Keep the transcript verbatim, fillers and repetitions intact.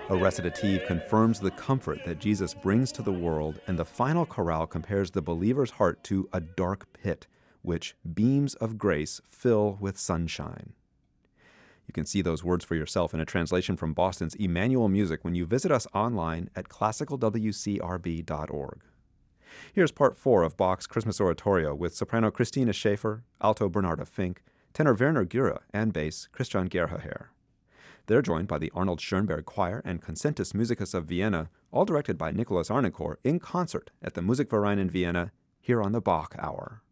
A recitative confirms the comfort that Jesus brings to the world, and the final chorale compares the believer's heart to a dark pit, which beams of grace fill with sunshine. You can see those words for yourself in a translation from Boston's Emmanuel Music when you visit us online at classical w c r b dot org. Here's part four of Bach's Christmas Oratorio with soprano Christina Schaefer, alto Bernarda Fink, tenor Werner Güre, and bass Christian Gerhaher. They're joined by the Arnold Schoenberg Choir and Concentus Musicus of Vienna, all directed by Nicholas Arnicourt, in concert at the Musikverein in Vienna, here on the Bach Hour.